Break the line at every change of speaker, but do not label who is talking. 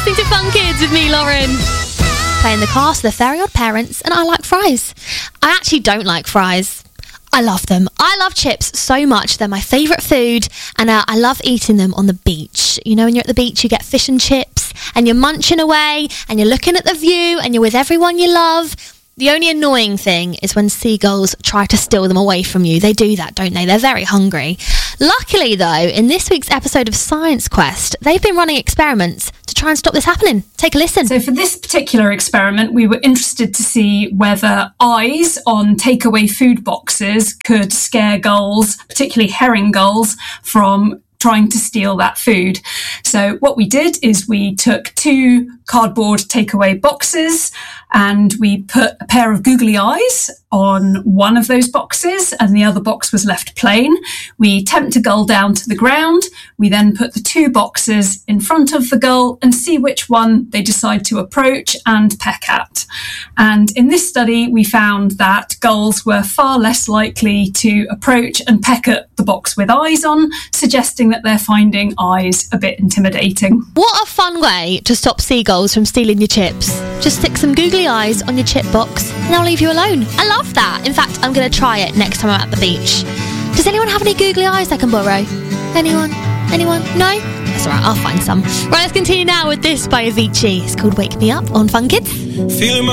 listening to Fun Kids with me, Lauren. Playing the cast of the Very Odd Parents, and I like fries. I actually don't like fries. I love them. I love chips so much. They're my favourite food, and I love eating them on the beach. You know, when you're at the beach, you get fish and chips, and you're munching away, and you're looking at the view, and you're with everyone you love. The only annoying thing is when seagulls try to steal them away from you. They do that, don't they? They're very hungry. Luckily, though, in this week's episode of Science Quest, they've been running experiments to try and stop this happening. Take a listen.
So for this particular experiment, we were interested to see whether eyes on takeaway food boxes could scare gulls, particularly herring gulls, from trying to steal that food. So what we did is we took 2 cardboard takeaway boxes and we put a pair of googly eyes on one of those boxes and the other box was left plain. We tempt a gull down to the ground. We then put the 2 boxes in front of the gull and see which one they decide to approach and peck at. And in this study, we found that gulls were far less likely to approach and peck at the box with eyes on, suggesting that they're finding eyes a bit intimidating.
What a fun way to stop seagulls from stealing your chips. Just stick some googly eyes on your chip box and they'll leave you alone. I love that. In fact, I'm going to try it next time I'm at the beach. Does anyone have any googly eyes I can borrow? Anyone? No? That's alright, I'll find some. Right, let's continue now with this by Avicii. It's called Wake Me Up on Fun Kids.